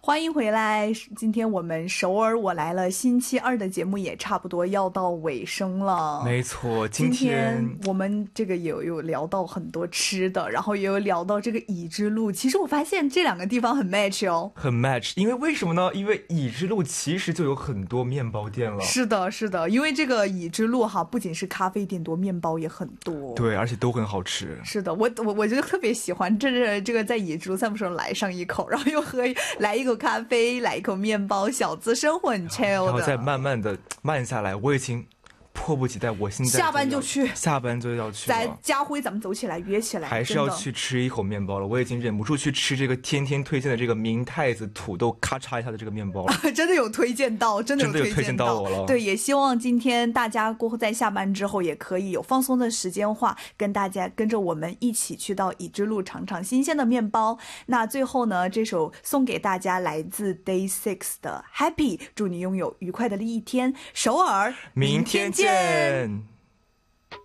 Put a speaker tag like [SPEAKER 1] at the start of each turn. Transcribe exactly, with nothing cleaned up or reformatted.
[SPEAKER 1] 欢迎回来，今天我们首尔我来了星期二的节目也差不多要到尾声了。
[SPEAKER 2] 没错，今
[SPEAKER 1] 天, 今
[SPEAKER 2] 天
[SPEAKER 1] 我们这个有有聊到很多吃的，然后也有聊到这个乙之路。其实我发现这两个地方很 match 哦，
[SPEAKER 2] 很 match。因为为什么呢？因为乙之路其实就有很多面包店了。
[SPEAKER 1] 是的，是的，因为这个乙之路哈，不仅是咖啡店多，面包也很多。
[SPEAKER 2] 对，而且都很好吃。
[SPEAKER 1] 是的，我我我就特别喜欢这这这个在乙之路散步时候来上一口，然后又喝来一口咖啡，来一口面包，小资生活很 chill 的，
[SPEAKER 2] 然后再慢慢的慢下来。我已经迫不及待，我现在
[SPEAKER 1] 下班就去，
[SPEAKER 2] 下班就要去。
[SPEAKER 1] 在家辉咱们走起来，约起来，
[SPEAKER 2] 还是要去吃一口面包了。我已经忍不住去吃这个天天推荐的这个明太子土豆咔嚓一下的这个面包了。
[SPEAKER 1] 真的有推荐到，真的有推荐到，
[SPEAKER 2] 真的有推荐到我了。
[SPEAKER 1] 对，也希望今天大家过后在下班之后也可以有放松的时间话，跟大家跟着我们一起去到乙之路尝尝新鲜的面包。那最后呢，这首送给大家来自 Day Six 的 Happy， 祝你拥有愉快的一天。首尔，
[SPEAKER 2] 明天见。